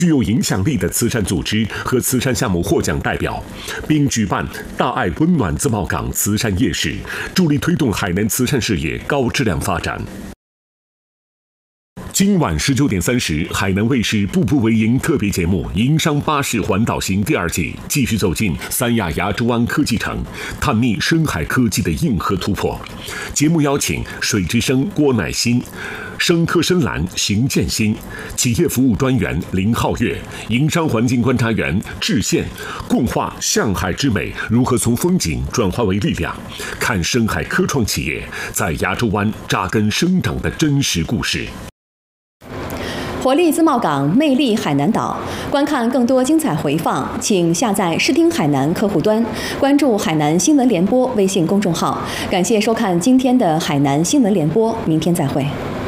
具有影响力的慈善组织和慈善项目获奖代表，并举办大爱温暖自贸港慈善夜市，助力推动海南慈善事业高质量发展。今晚19点30，海南卫视《步步为营》特别节目《营商巴士环岛行》第2季继续走进三亚亚洲湾科技城，探秘深海科技的硬核突破。节目邀请水之声郭乃馨、生科深蓝邢建新、企业服务专员林浩月、营商环境观察员智宪，共话向海之美如何从风景转化为力量，看深海科创企业在亚洲湾扎根生长的真实故事。 活力自贸港，魅力海南岛。观看更多精彩回放，请下载视听海南客户端，关注海南新闻联播微信公众号。感谢收看今天的海南新闻联播，明天再会。